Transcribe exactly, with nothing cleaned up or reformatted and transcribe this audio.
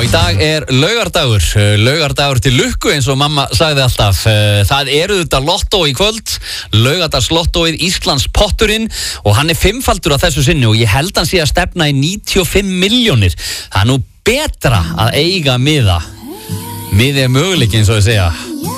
dag er laugardagur, laugardagur til lukku eins og mamma sagði alltaf. Það eru þetta lottó í kvöld, laugardagslottóið Íslandspotturinn og hann er fimmfaldur á þessu sinni og ég held hann sé að stefna í níutíu og fimm milljónir. Það er nú betra að eiga miða. Miði er möguleiki eins og þau segja.